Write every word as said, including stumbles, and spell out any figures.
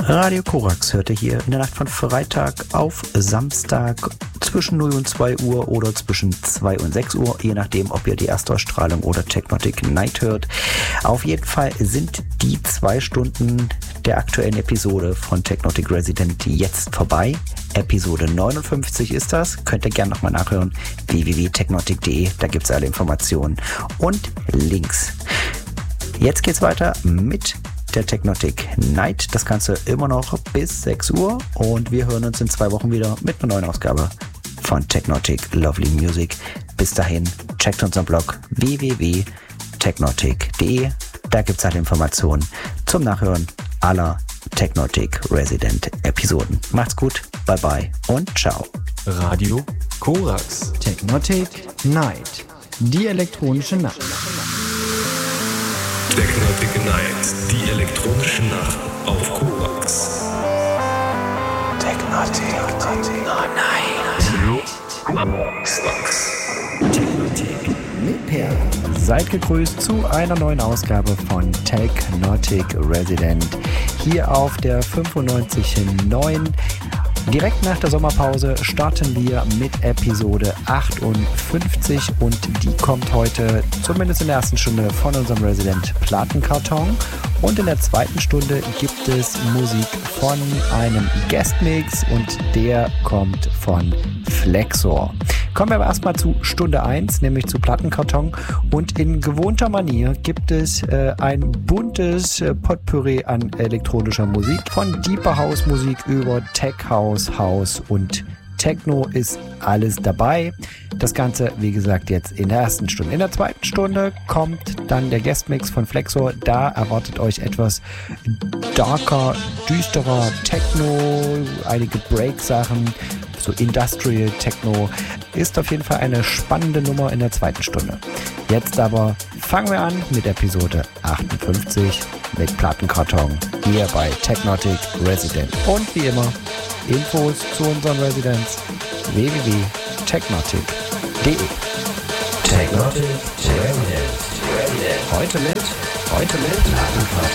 Radio Korax hört ihr hier in der Nacht von Freitag auf Samstag zwischen null und zwei Uhr oder zwischen zwei und sechs Uhr, je nachdem, ob ihr die Erstausstrahlung oder Technotic Night hört. Auf jeden Fall sind die zwei Stunden der aktuellen Episode von Technotic Resident jetzt vorbei. Episode neunundfünfzig ist das. Könnt ihr gerne nochmal nachhören. w w w punkt technotic punkt de, da gibt es alle Informationen und Links. Jetzt geht's weiter mit der Technotic Night. Das Ganze immer noch bis sechs Uhr und wir hören uns in zwei Wochen wieder mit einer neuen Ausgabe von Technotic Lovely Music. Bis dahin, checkt unseren Blog w w w punkt technotic punkt de. Da gibt es alle Informationen zum Nachhören aller Technotic Resident Episoden. Macht's gut, bye bye und ciao. Radio Korax. Technotic Night. Die elektronische Nacht. Technotic Night, die elektronische Nacht auf Korax. Technotic Night. Technotic mit Per. Seid gegrüßt zu einer neuen Ausgabe von Technotic Resident hier auf der fünfundneunzig Komma neun. Direkt nach der Sommerpause starten wir mit Episode achtundfünfzig und die kommt heute zumindest in der ersten Stunde von unserem Resident Plattenkarton und in der zweiten Stunde gibt es Musik von einem Guestmix und der kommt von Flexor. Kommen wir aber erstmal zu Stunde eins, nämlich zu Plattenkarton und in gewohnter Manier gibt es äh, ein buntes äh, Potpourri an elektronischer Musik, von Deeper House Musik über Tech House, House und Techno ist alles dabei. Das Ganze, wie gesagt, jetzt in der ersten Stunde. In der zweiten Stunde kommt dann der Guestmix von Flexor. Da erwartet euch etwas darker, düsterer Techno, einige Break-Sachen, so Industrial Techno. Ist auf jeden Fall eine spannende Nummer in der zweiten Stunde. Jetzt aber fangen wir an mit Episode achtundfünfzig mit Plattenkarton hier bei Technotic Resident. Und wie immer Infos zu unseren Residents w w w punkt technotic punkt de. Technotic Resident. Heute mit, heute mit Plattenkarton.